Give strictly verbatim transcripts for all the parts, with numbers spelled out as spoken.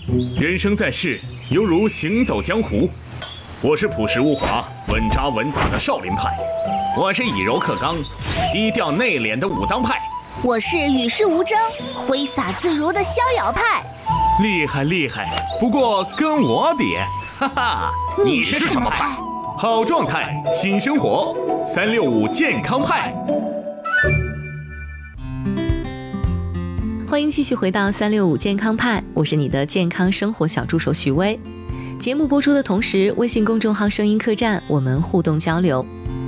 人生在世，犹如行走江湖。我是朴实无华、稳扎稳打的少林派，我是以柔克刚、低调内敛的武当派， 我是与世无争、挥洒自如的逍遥派。 厉害厉害，不过跟我比，哈哈， 你是什么派？ 好状态，新生活，三六五健康派。 欢迎继续回到三六五健康派，我是你的健康生活小助手徐薇。节目播出的同时，微信公众号声音客栈我们互动交流。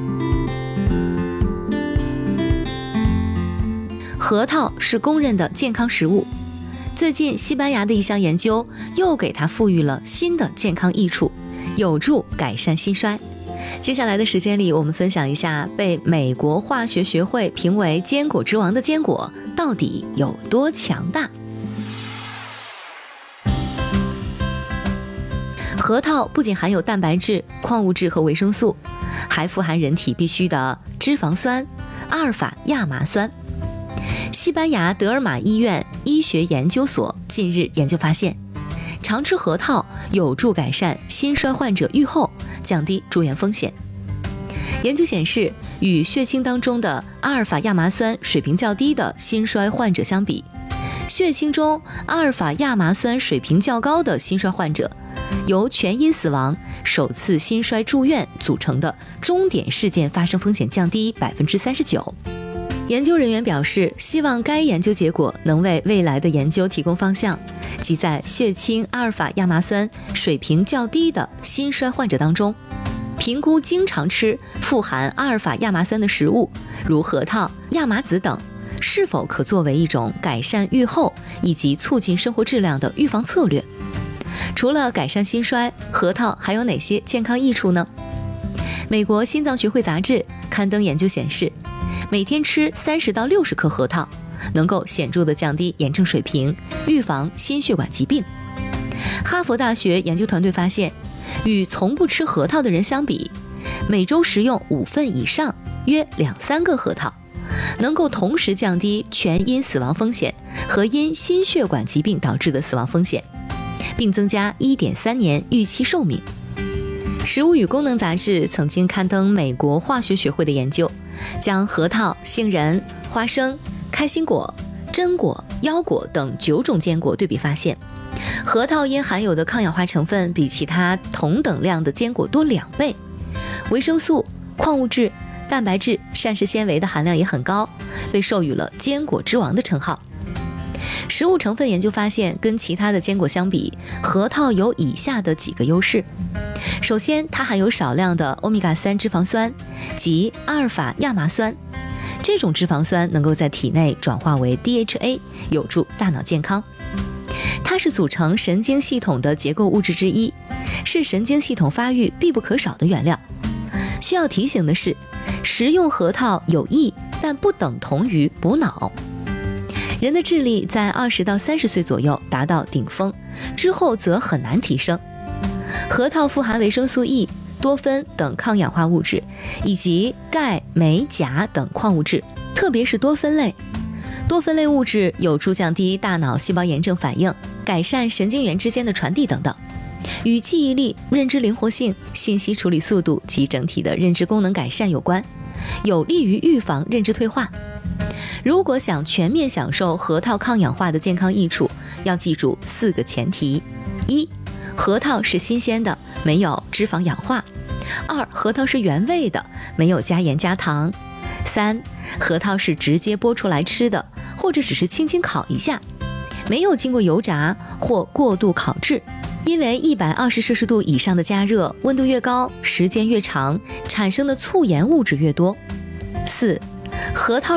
核桃是公认的健康食物，最近西班牙的一项研究又给它赋予了新的健康益处，有助改善心衰。接下来的时间里，我们分享一下被美国化学学会评为坚果之王的坚果到底有多强大。核桃不仅含有蛋白质、矿物质和维生素，还富含人体必需的脂肪酸阿尔法亚麻酸。西班牙德尔马医院医学研究所近日研究发现，常吃核桃有助改善心衰患者预后，降低住院风险。研究显示，与血清当中的阿尔法亚麻酸水平较低的心衰患者相比，血清中阿尔法亚麻酸水平较高的心衰患者，由全因死亡、首次心衰住院组成的终点事件发生风险降低 百分之三十九。研究人员表示，希望该研究结果能为未来的研究提供方向，即在血清阿尔法亚麻酸水平较低的心衰患者当中，评估经常吃富含阿尔法亚麻酸的食物，如核桃、亚麻籽等，是否可作为一种改善预后以及促进生活质量的预防策略。除了改善心衰，核桃还有哪些健康益处呢？美国心脏学会杂志刊登研究显示，每天吃三十到六十颗核桃，能够显著地降低炎症水平，预防心血管疾病。哈佛大学研究团队发现，与从不吃核桃的人相比，每周食用五份以上，约两三个核桃，能够同时降低全因死亡风险和因心血管疾病导致的死亡风险，并增加 一点三年预期寿命。食物与功能杂志曾经刊登美国化学学会的研究，将核桃、杏仁、花生、开心果、榛果、腰果等九种坚果对比发现，核桃因含有的抗氧化成分比其他同等量的坚果多两倍，维生素、矿物质、蛋白质、膳食纤维的含量也很高，被授予了坚果之王的称号。食物成分研究发现，跟其他的坚果相比，核桃有以下的几个优势。首先，它含有少量的欧米伽三脂肪酸及阿尔法亚麻酸，这种脂肪酸能够在体内转化为 D H A， 有助大脑健康。它是组成神经系统的结构物质之一，是神经系统发育必不可少的原料。需要提醒的是，食用核桃有益，但不等同于补脑。人的智力在二十到三十岁左右达到顶峰，之后则很难提升。核桃富含维生素 E、多酚等抗氧化物质，以及钙、镁、钾等矿物质，特别是多酚类。多酚类物质有助降低大脑细胞炎症反应，改善神经元之间的传递等等，与记忆力、认知灵活性、信息处理速度及整体的认知功能改善有关，有利于预防认知退化。如果想全面享受核桃抗氧化的健康益处，要记住四个前提：一、核桃是新鲜的，没有脂肪氧化；二、核桃是原味的，没有加盐加糖；三、核桃是直接剥出来吃的，或者只是轻轻烤一下，没有经过油炸或过度烤制。因为一百二十摄氏度以上的加热，温度越高，时间越长，产生的促盐物质越多。四、核桃